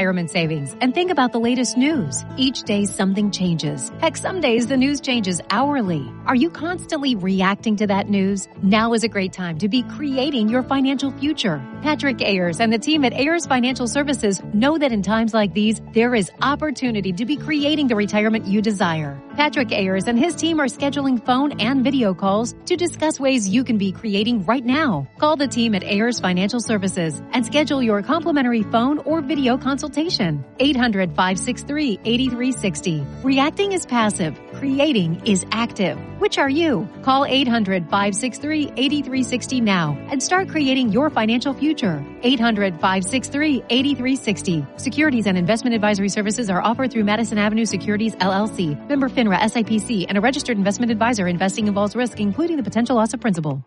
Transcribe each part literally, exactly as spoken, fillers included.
retirement savings and think about the latest news. Each day something changes. Heck, some days the news changes hourly. Are you constantly reacting to that news? Now is a great time to be creating your financial future. Patrick Ayers and the team at Ayers Financial Services know that in times like these, there is opportunity to be creating the retirement you desire. Patrick Ayers and his team are scheduling phone and video calls to discuss ways you can be creating right now. Call the team at Ayers Financial Services and schedule your complimentary phone or video consultation. eight hundred, five six three, eight three six zero. Reacting is passive. Creating is active. Which are you? Call eight hundred, five six three, eight three six zero now and start creating your financial future. eight hundred, five six three, eight three six zero. Securities and investment advisory services are offered through Madison Avenue Securities, L L C. Member FINRA S I P C and a registered investment advisor. Investing involves risk, including the potential loss of principal.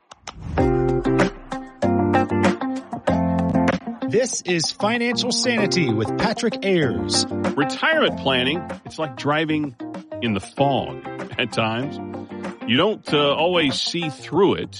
This is Financial Sanity with Patrick Ayers. Retirement planning, it's like driving in the fog at times. You don't uh, always see through it.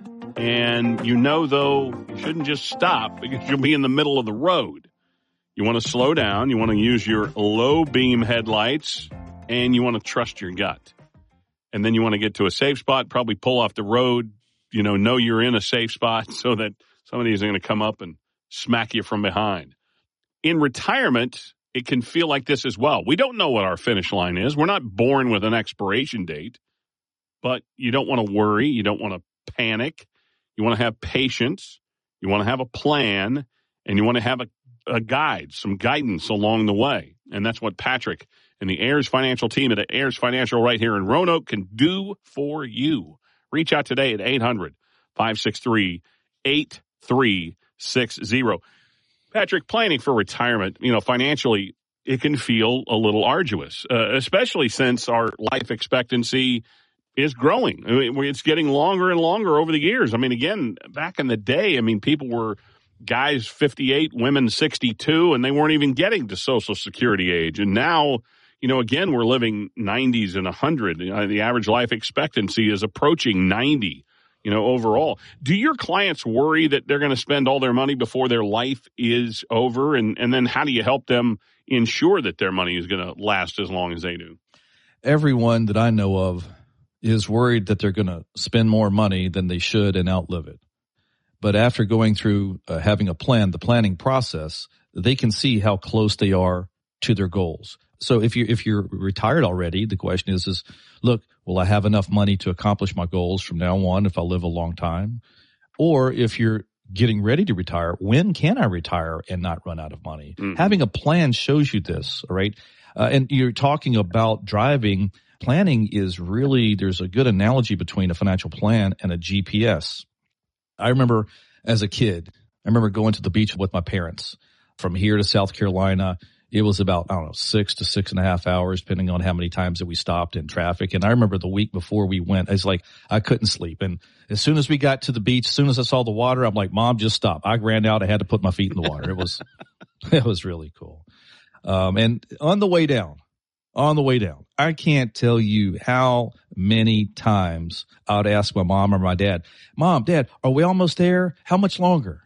And you know, though, you shouldn't just stop because you'll be in the middle of the road. You want to slow down. You want to use your low beam headlights, and you want to trust your gut. And then you want to get to a safe spot, probably pull off the road, you know, know you're in a safe spot so that somebody isn't going to come up and smack you from behind. In retirement, it can feel like this as well. We don't know what our finish line is. We're not born with an expiration date, but you don't want to worry. You don't want to panic. You want to have patience. You want to have a plan, and you want to have a, a guide, some guidance along the way. And that's what Patrick and the Ayers Financial team at Ayers Financial right here in Roanoke can do for you. Reach out today at eight hundred, five six three, eight three six zero. Patrick, planning for retirement, you know, financially, it can feel a little arduous, uh, especially since our life expectancy is growing. I mean, it's getting longer and longer over the years. I mean, again, back in the day, I mean, people were guys fifty-eight, women sixty-two, and they weren't even getting to Social Security age. And now, you know, again, we're living nineties and one hundred. Uh, the average life expectancy is approaching ninety. You know, overall. Do your clients worry that they're going to spend all their money before their life is over? And, and then how do you help them ensure that their money is going to last as long as they do? Everyone that I know of is worried that they're going to spend more money than they should and outlive it. But after going through uh, having a plan, the planning process, they can see how close they are to their goals. So if you if you're retired already, the question is, is look, will I have enough money to accomplish my goals from now on if I live a long time? Or if you're getting ready to retire, when can I retire and not run out of money? Mm-hmm. Having a plan shows you this, all right? Uh, and you're talking about driving. Planning is really, there's a good analogy between a financial plan and a G P S. I remember as a kid, I remember going to the beach with my parents from here to South Carolina. It was about, I don't know, six to six and a half hours, depending on how many times that we stopped in traffic. And I remember the week before we went, it's like I couldn't sleep. And as soon as we got to the beach, as soon as I saw the water, I'm like, Mom, just stop. I ran out. I had to put my feet in the water. It was, it was really cool. Um, and on the way down, on the way down, I can't tell you how many times I would ask my mom or my dad, Mom, Dad, are we almost there? How much longer?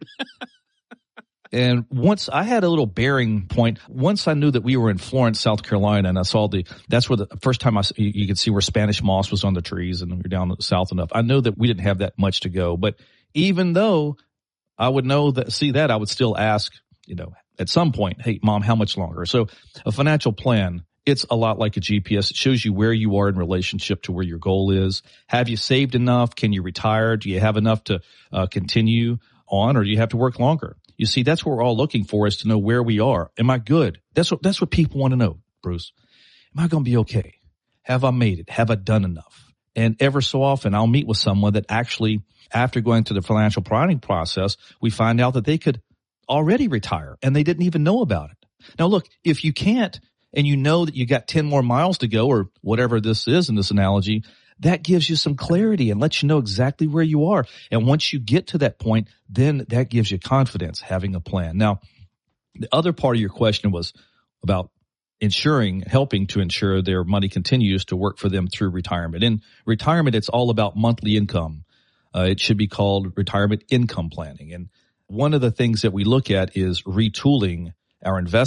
And once I had a little bearing point, once I knew that we were in Florence, South Carolina, and I saw the, that's where the first time I, you, you could see where Spanish moss was on the trees, and we were down south enough. I know that we didn't have that much to go, but even though I would know that, see that, I would still ask, you know, at some point, hey, Mom, how much longer? So a financial plan, it's a lot like a G P S. It shows you where you are in relationship to where your goal is. Have you saved enough? Can you retire? Do you have enough to uh, continue on, or do you have to work longer? You see, that's what we're all looking for, is to know where we are. Am I good? That's what, that's what people want to know, Bruce. Am I going to be okay? Have I made it? Have I done enough? And ever so often I'll meet with someone that actually, after going through the financial planning process, we find out that they could already retire and they didn't even know about it. Now look, if you can't, and you know that you got ten more miles to go, or whatever this is in this analogy, that gives you some clarity and lets you know exactly where you are. And once you get to that point, then that gives you confidence, having a plan. Now, the other part of your question was about ensuring, helping to ensure their money continues to work for them through retirement. In retirement, it's all about monthly income. Uh, it should be called retirement income planning. And one of the things that we look at is retooling our investment